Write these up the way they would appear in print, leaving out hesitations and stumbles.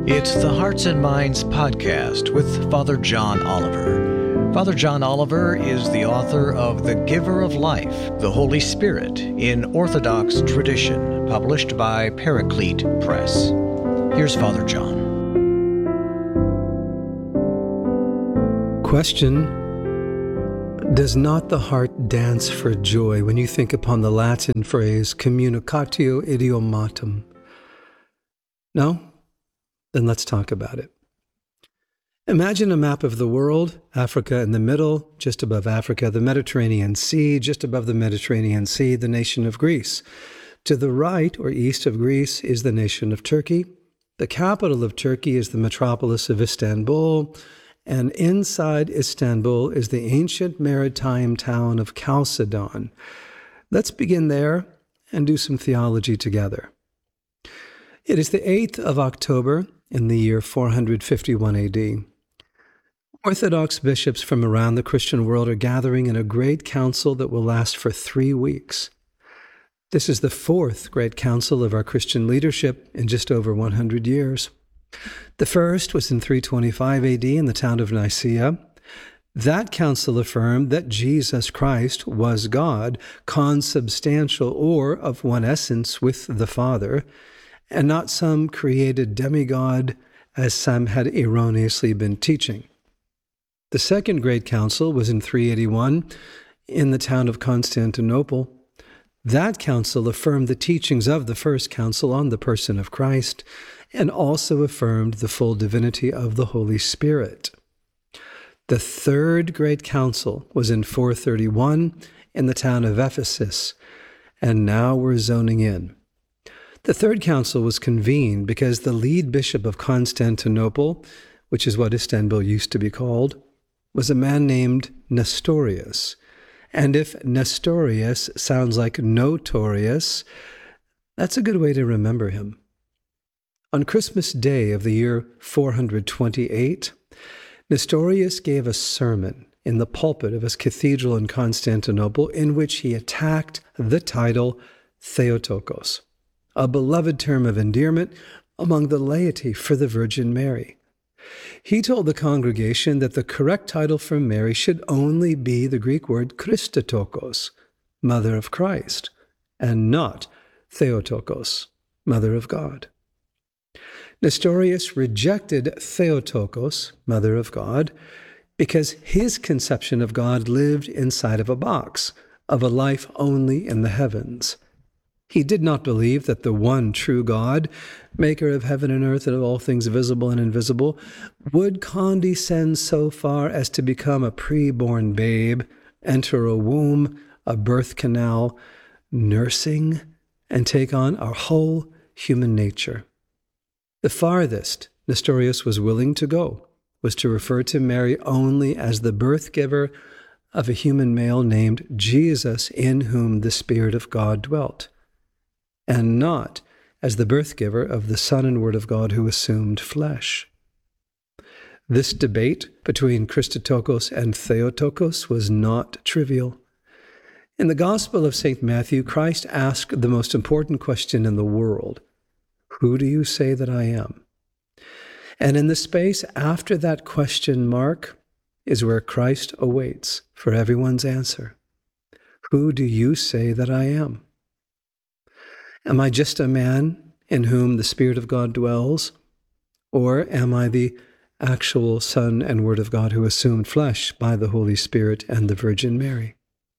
It's the Hearts and Minds podcast with Father John Oliver. Father John Oliver is the author of The Giver of Life, the Holy Spirit in Orthodox Tradition, published by Paraclete Press. Here's Father John. Question: does not the heart dance for joy when you think upon the Latin phrase communicatio idiomatum? No? Then let's talk about it. Imagine a map of the world, Africa in the middle, just above Africa, the Mediterranean Sea, just above the Mediterranean Sea, the nation of Greece. To the right or east of Greece is the nation of Turkey. The capital of Turkey is the metropolis of Istanbul, and inside Istanbul is the ancient maritime town of Chalcedon. Let's begin there and do some theology together. It is the 8th of October in the year 451 AD. Orthodox bishops from around the Christian world are gathering in a great council that will last for 3 weeks. This is the fourth great council of our Christian leadership in just over 100 years. The first was in 325 AD in the town of Nicaea. That council affirmed that Jesus Christ was God, consubstantial or of one essence with the Father, and not some created demigod, as some had erroneously been teaching. The second great council was in 381 in the town of Constantinople. That council affirmed the teachings of the first council on the person of Christ, and also affirmed the full divinity of the Holy Spirit. The third great council was in 431 in the town of Ephesus, and now we're zoning in. The third council was convened because the lead bishop of Constantinople, which is what Istanbul used to be called, was a man named Nestorius. And if Nestorius sounds like notorious, that's a good way to remember him. On Christmas Day of the year 428, Nestorius gave a sermon in the pulpit of his cathedral in Constantinople in which he attacked the title Theotokos, a beloved term of endearment among the laity for the Virgin Mary. He told the congregation that the correct title for Mary should only be the Greek word Christotokos, Mother of Christ, and not Theotokos, Mother of God. Nestorius rejected Theotokos, Mother of God, because his conception of God lived inside of a box, of a life only in the heavens. He did not believe that the one true God, maker of heaven and earth and of all things visible and invisible, would condescend so far as to become a pre-born babe, enter a womb, a birth canal, nursing, and take on our whole human nature. The farthest Nestorius was willing to go was to refer to Mary only as the birth giver of a human male named Jesus, in whom the Spirit of God dwelt, and not as the birth giver of the Son and Word of God who assumed flesh. This debate between Christotokos and Theotokos was not trivial. In the Gospel of St. Matthew, Christ asked the most important question in the world: who do you say that I am? And in the space after that question mark is where Christ awaits for everyone's answer. Who do you say that I am? Am I just a man in whom the Spirit of God dwells? Or am I the actual Son and Word of God who assumed flesh by the Holy Spirit and the Virgin Mary?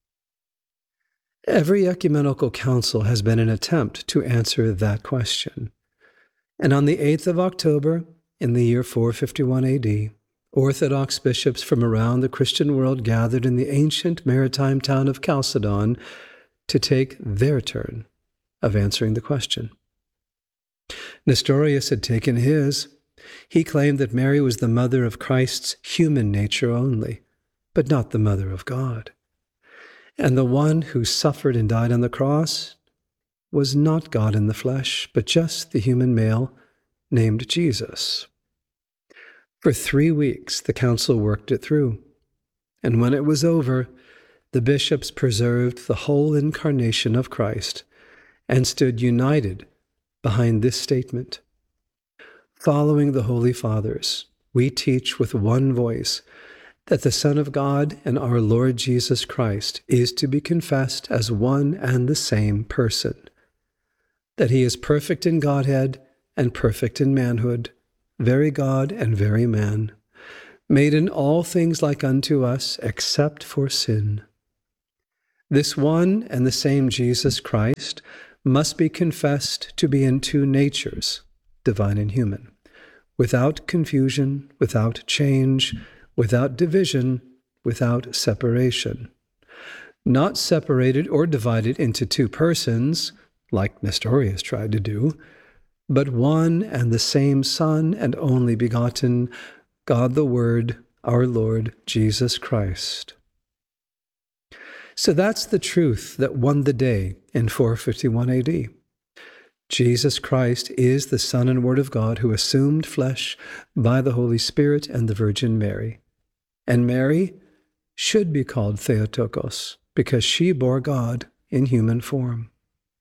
Every ecumenical council has been an attempt to answer that question. And on the 8th of October, in the year 451 AD, Orthodox bishops from around the Christian world gathered in the ancient maritime town of Chalcedon to take their turn of answering the question. Nestorius had taken his. He claimed that Mary was the mother of Christ's human nature only, but not the mother of God. And the one who suffered and died on the cross was not God in the flesh, but just the human male named Jesus. For 3 weeks, the council worked it through. And when it was over, the bishops preserved the whole incarnation of Christ and stood united behind this statement: Following the Holy Fathers, we teach with one voice that the Son of God and our Lord Jesus Christ is to be confessed as one and the same person, that he is perfect in Godhead and perfect in manhood, very God and very man, made in all things like unto us except for sin. This one and the same Jesus Christ must be confessed to be in two natures, divine and human, without confusion, without change, without division, without separation. Not separated or divided into two persons, like Nestorius tried to do, but one and the same Son and only begotten, God the Word, our Lord Jesus Christ. So that's the truth that won the day in 451 AD. Jesus Christ is the Son and Word of God who assumed flesh by the Holy Spirit and the Virgin Mary. And Mary should be called Theotokos because she bore God in human form.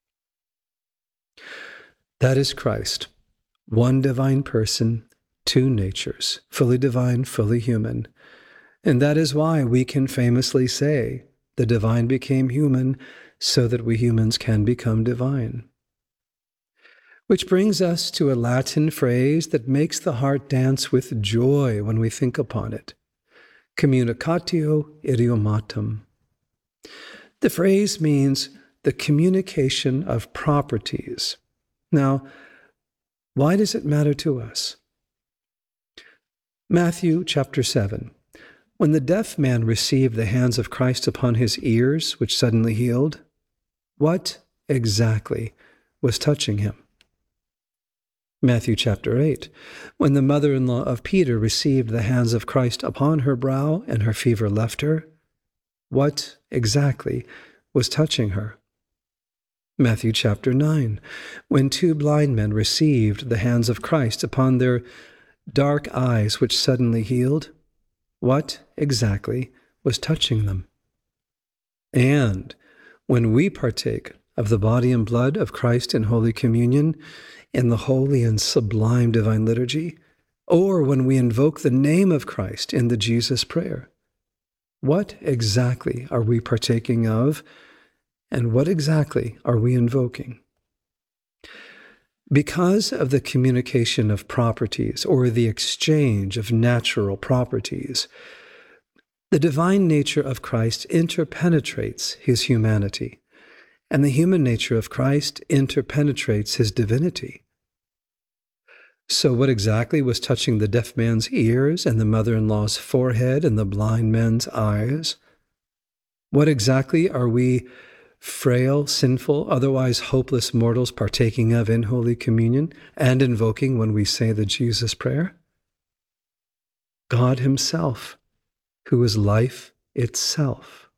That is Christ, one divine person, two natures, fully divine, fully human. And that is why we can famously say, the divine became human so that we humans can become divine. Which brings us to a Latin phrase that makes the heart dance with joy when we think upon it. Communicatio idiomatum. The phrase means the communication of properties. Now, why does it matter to us? Matthew chapter 7. When the deaf man received the hands of Christ upon his ears, which suddenly healed, what exactly was touching him? Matthew chapter 8. When the mother-in-law of Peter received the hands of Christ upon her brow and her fever left her, what exactly was touching her? Matthew chapter 9. When two blind men received the hands of Christ upon their dark eyes, which suddenly healed, what exactly was touching them? And when we partake of the body and blood of Christ in Holy Communion, in the holy and sublime divine liturgy, or when we invoke the name of Christ in the Jesus Prayer, what exactly are we partaking of, and what exactly are we invoking? Because of the communication of properties, or the exchange of natural properties, the divine nature of Christ interpenetrates his humanity, and the human nature of Christ interpenetrates his divinity. So what exactly was touching the deaf man's ears and the mother-in-law's forehead and the blind man's eyes? What exactly are we frail, sinful, otherwise hopeless mortals partaking of in Holy Communion and invoking when we say the Jesus Prayer? God himself, who is life itself.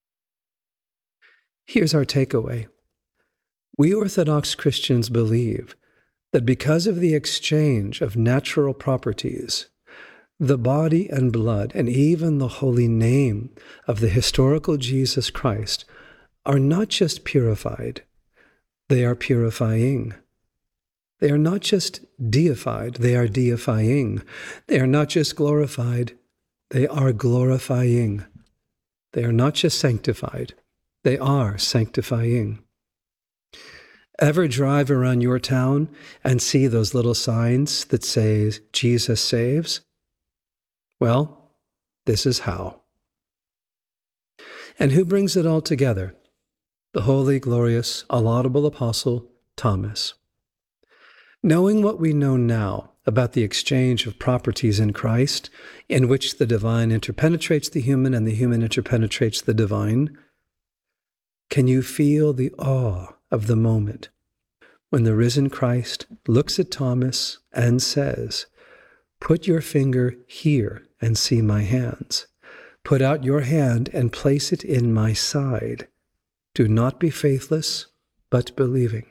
Here's our takeaway. We Orthodox Christians believe that because of the exchange of natural properties, the body and blood and even the holy name of the historical Jesus Christ are not just purified, they are purifying. They are not just deified, they are deifying. They are not just glorified, they are glorifying. They are not just sanctified, they are sanctifying. Ever drive around your town and see those little signs that say, Jesus saves? Well, this is how. And who brings it all together? The holy, glorious, laudable apostle, Thomas. Knowing what we know now about the exchange of properties in Christ, in which the divine interpenetrates the human and the human interpenetrates the divine, can you feel the awe of the moment when the risen Christ looks at Thomas and says, "Put your finger here and see my hands. Put out your hand and place it in my side. Do not be faithless, but believing."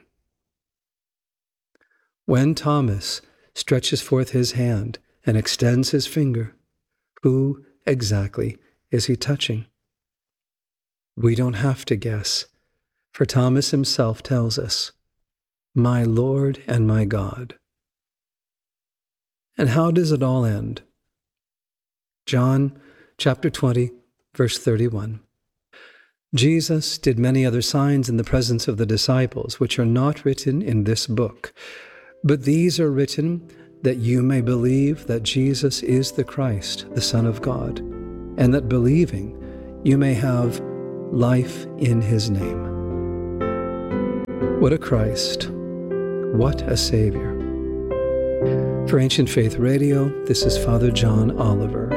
When Thomas stretches forth his hand and extends his finger, who exactly is he touching? We don't have to guess, for Thomas himself tells us, "My Lord and my God." And how does it all end? John chapter 20, verse 31. Jesus did many other signs in the presence of the disciples, which are not written in this book. But these are written that you may believe that Jesus is the Christ, the Son of God, and that believing you may have life in his name. What a Christ. What a Savior. For Ancient Faith Radio, this is Father John Oliver.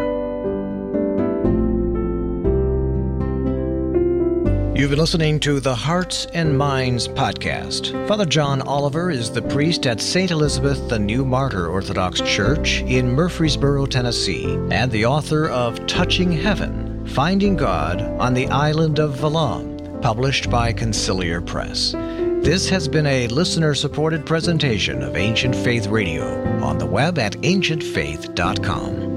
You've been listening to the Hearts and Minds podcast. Father John Oliver is the priest at St. Elizabeth the New Martyr Orthodox Church in Murfreesboro, Tennessee, and the author of Touching Heaven, Finding God on the Island of Valum, published by Conciliar Press. This has been a listener-supported presentation of Ancient Faith Radio on the web at ancientfaith.com.